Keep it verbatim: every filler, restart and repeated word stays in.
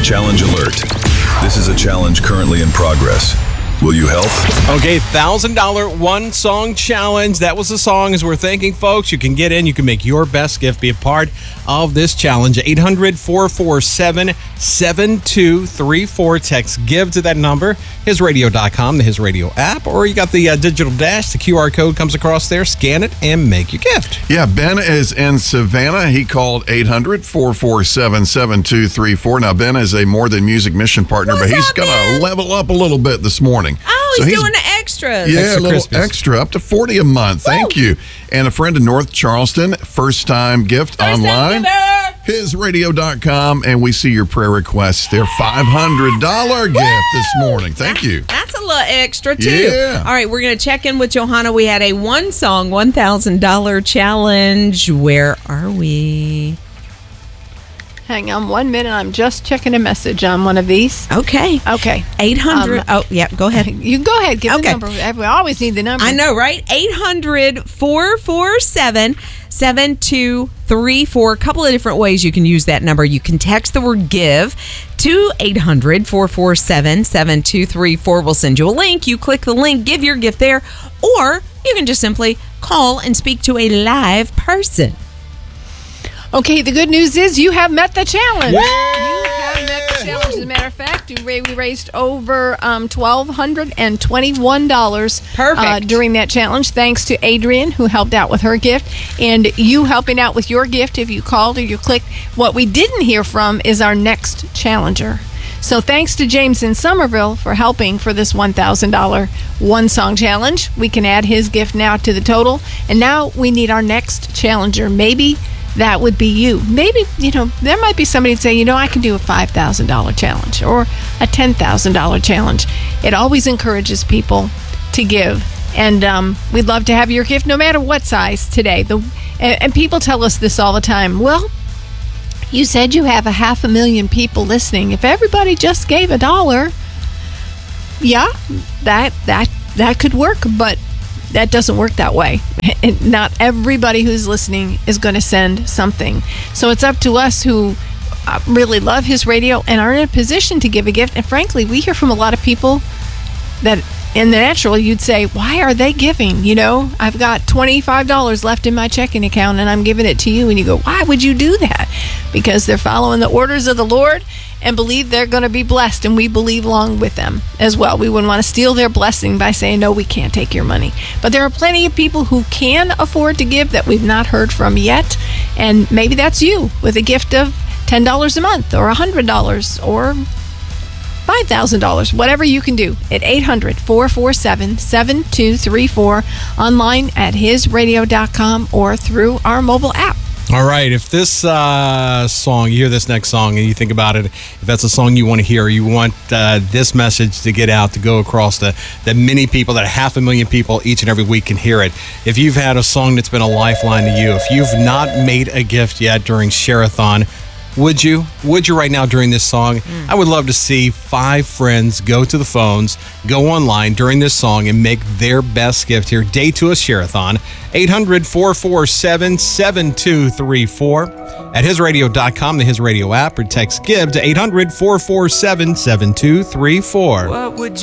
Challenge alert. This is a challenge currently in progress. Will you help? Okay, one thousand dollars one song challenge. That was the song as we're thanking folks. You can get in. You can make your best gift. Be a part of this challenge. eight hundred, four four seven, seven two three four. Text GIVE to that number. his radio dot com, the His Radio app, or you got the uh, digital dash. The Q R code comes across there. Scan it and make your gift. Yeah, Ben is in Savannah. He called eight hundred, four four seven, seven two three four. Now, Ben is a More Than Music mission partner, What's but he's up, going Ben? to level up a little bit this morning. Oh, So he's, he's- doing the extras. Yeah, Extra a little Christmas. extra, up to forty a month. Thank you. And a friend in North Charleston, first time gift First time online. giver. his radio dot com, and we see your prayer requests. Their five hundred dollars gift this morning. Thank you. That's a little extra, too. Yeah. All right, we're going to check in with Johanna. We had a one song, one thousand dollars challenge. Where are we? Hang on one minute. I'm just checking a message on one of these. Okay. Okay. eight hundred. Um, oh, yeah, go ahead. You can go ahead. Give Okay. the number. We always need the number. I know, right? eight hundred, four four seven, seven two three four. A couple of different ways you can use that number. You can text the word GIVE to eight hundred, four four seven, seven two three four. We'll send you a link. You click the link, give your gift there, or you can just simply call and speak to a live person. Okay, the good news is you have met the challenge. You have met the challenge. As a matter of fact, you ra- we raised over um, one thousand two hundred twenty-one dollars Perfect. Uh, during that challenge, thanks to Adrian, who helped out with her gift, and you helping out with your gift if you called or you clicked. What we didn't hear from is our next challenger. So thanks to James in Somerville for helping for this one thousand dollars one-song challenge. We can add his gift now to the total, and now we need our next challenger. Maybe that would be you. Maybe, you know, there might be somebody that say, you know, I can do a five thousand dollars challenge or a ten thousand dollars challenge. It always encourages people to give. And um, we'd love to have your gift no matter what size today. The and, and people tell us this all the time. Well, you said you have a half a million people listening. If everybody just gave a dollar, yeah, that that that could work, but that doesn't work that way. And not everybody who's listening is going to send something. So it's up to us who uh, really love his radio and are in a position to give a gift. And frankly, we hear from a lot of people that in the natural you'd say, why are they giving? You know, I've got twenty-five dollars left in my checking account and I'm giving it to you. And you go, why would you do that? Because they're following the orders of the Lord and believe they're going to be blessed, and we believe along with them as well. We wouldn't want to steal their blessing by saying, no, we can't take your money. But there are plenty of people who can afford to give that we've not heard from yet, and maybe that's you with a gift of ten dollars a month or one hundred dollars or five thousand dollars, whatever you can do at eight hundred, four four seven, seven two three four, online at his radio dot com or through our mobile app. All right, if this uh, song, you hear this next song and you think about it, if that's a song you want to hear, you want uh, this message to get out, to go across the, the many people, that half a million people each and every week can hear it. If you've had a song that's been a lifeline to you, if you've not made a gift yet during Share-a-thon, would you? Would you right now during this song? Mm. I would love to see five friends go to the phones, go online during this song, and make their best gift here. Day two of Share-a-thon. eight hundred, four four seven, seven two three four. At his radio dot com, the His Radio app, or text GIVE to eight hundred, four four seven, seven two three four. What would